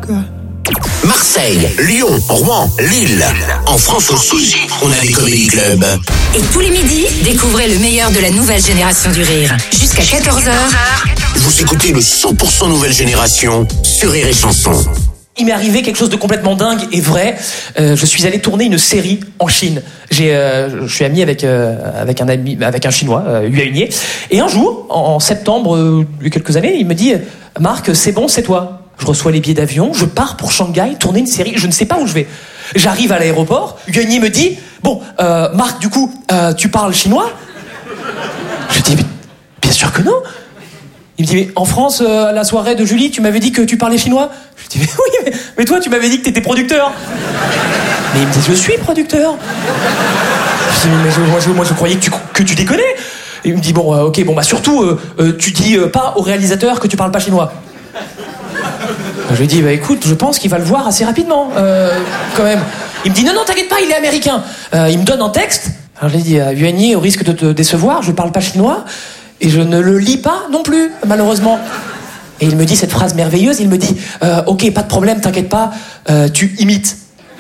Marseille, Lyon, Rouen, Lille. En France aussi, on a des comédie clubs. Et tous les midis, découvrez le meilleur de la nouvelle génération du rire. Jusqu'à 14h. Vous écoutez le 100% nouvelle génération sur Rire et Chanson. Il m'est arrivé quelque chose de complètement dingue et vrai. Je suis allé tourner une série en Chine. Je suis ami avec un Chinois, Yuanier. Et un jour, en septembre, il y a quelques années, il me dit « Marc, c'est bon, c'est toi ». Je reçois les billets d'avion, je pars pour Shanghai tourner une série. Je ne sais pas où je vais. J'arrive à l'aéroport, Yuanier me dit « Bon, Marc, du coup, tu parles chinois ?» Je dis « Bien sûr que non !» Il me dit, mais en France, à la soirée de Julie, tu m'avais dit que tu parlais chinois. Je dis, mais oui, mais toi, tu m'avais dit que t'étais producteur. Mais il me dit, je suis producteur. Je dis, mais moi, je croyais que tu déconnais. Et il me dit, bon, ok, bon, bah surtout, tu dis pas au réalisateur que tu parles pas chinois. Je lui dis, bah écoute, je pense qu'il va le voir assez rapidement, quand même. Il me dit, non, t'inquiète pas, il est américain. Il me donne un texte. Alors je lui dis, Yuanier, au risque de te décevoir, je parle pas chinois. Et je ne le lis pas non plus, malheureusement. Et il me dit cette phrase merveilleuse, il me dit « Ok, pas de problème, t'inquiète pas, tu imites. »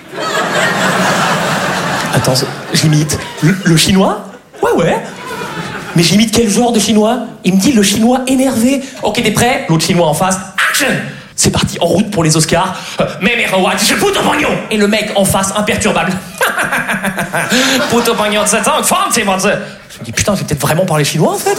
Attends, j'imite le chinois ? Ouais. Mais j'imite quel genre de chinois ? Il me dit le chinois énervé. Ok, t'es prêt ? L'autre chinois en face, action ! C'est parti, en route pour les Oscars. Et le mec en face, imperturbable. Je me dis, putain, je vais peut-être vraiment parler chinois, en fait.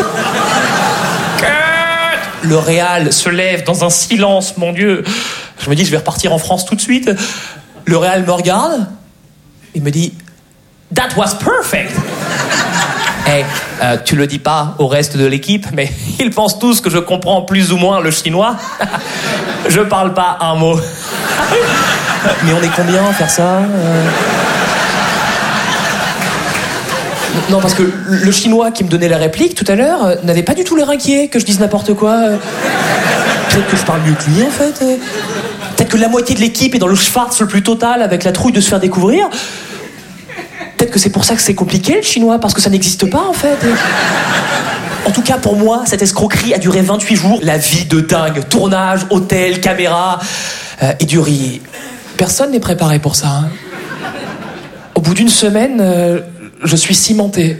Le réal se lève dans un silence, mon Dieu. Je me dis, je vais repartir en France tout de suite. Le réal me regarde. Il me dit, that was perfect. Hey, tu le dis pas au reste de l'équipe, mais ils pensent tous que je comprends plus ou moins le chinois. Je parle pas un mot. Mais on est combien à faire ça Non, parce que le chinois qui me donnait la réplique tout à l'heure n'avait pas du tout l'air inquiet que je dise n'importe quoi. Peut-être que je parle mieux que lui, en fait. Peut-être que la moitié de l'équipe est dans le schwarz le plus total avec la trouille de se faire découvrir. Peut-être que c'est pour ça que c'est compliqué, le chinois, parce que ça n'existe pas, en fait. En tout cas, pour moi, cette escroquerie a duré 28 jours. La vie de dingue. Tournage, hôtel, caméra et du riz. Personne n'est préparé pour ça. Hein. Au bout d'une semaine, je suis cimenté.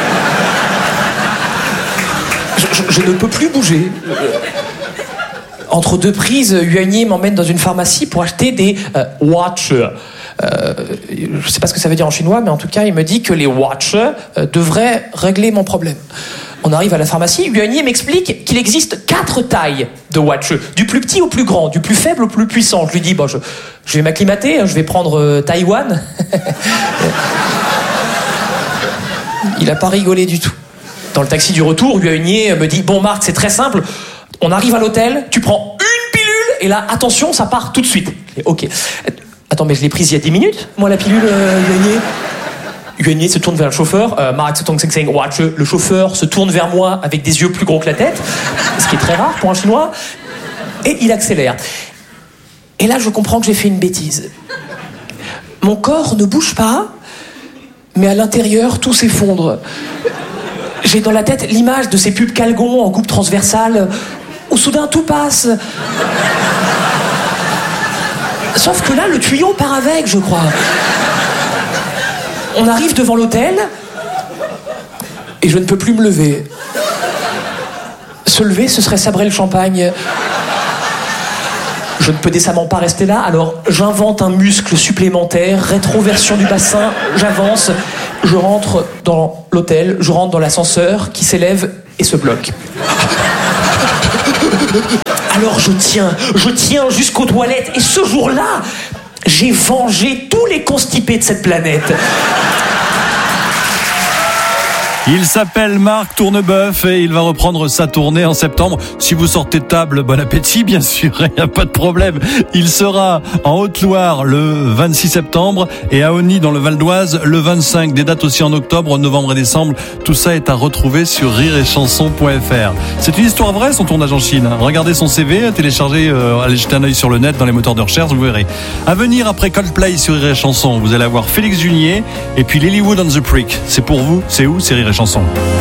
Je ne peux plus bouger. Entre deux prises, Yuanier m'emmène dans une pharmacie pour acheter des watch. Je sais pas ce que ça veut dire en chinois, mais en tout cas, il me dit que les watch devraient régler mon problème. On arrive à la pharmacie, Yuanier m'explique qu'il existe 4 tailles de watch, du plus petit au plus grand, du plus faible au plus puissant. Je lui dis, bon, je vais m'acclimater, je vais prendre Taïwan. Il a pas rigolé du tout. Dans le taxi du retour, Yuanier me dit, bon Marc, c'est très simple, on arrive à l'hôtel, tu prends une pilule, et là, attention, ça part tout de suite. Ok. Attends, mais je l'ai prise il y a 10 minutes, moi, la pilule, Yuanier. Yuanier se tourne vers le chauffeur. Marc, watch. Le chauffeur se tourne vers moi avec des yeux plus gros que la tête, ce qui est très rare pour un Chinois. Et il accélère. Et là, je comprends que j'ai fait une bêtise. Mon corps ne bouge pas, mais à l'intérieur, tout s'effondre. J'ai dans la tête l'image de ces pubs Calgon en coupe transversale, où soudain tout passe. Sauf que là, le tuyau part avec, je crois. On arrive devant l'hôtel et je ne peux plus me lever. Se lever, ce serait sabrer le champagne. Je ne peux décemment pas rester là, alors j'invente un muscle supplémentaire, rétroversion du bassin, j'avance, je rentre dans l'hôtel, je rentre dans l'ascenseur qui s'élève et se bloque. Alors je tiens jusqu'aux toilettes et ce jour-là, j'ai vengé tous les constipés de cette planète. Il s'appelle Marc Tourneboeuf et il va reprendre sa tournée en septembre. Si vous sortez de table, bon appétit, bien sûr, il n'y a pas de problème. Il sera en Haute-Loire le 26 septembre et à Osny dans le Val d'Oise le 25. Des dates aussi en octobre, novembre et décembre. Tout ça est à retrouver sur rireetchanson.fr. C'est une histoire vraie, son tournage en Chine. Regardez son CV, téléchargez, allez jeter un œil sur le net dans les moteurs de recherche, vous verrez. À venir après Coldplay sur Rire et Chanson, vous allez avoir Félix Junier et puis Lilywood on the Prick. C'est pour vous, c'est où ? C'est Rire et Chanson.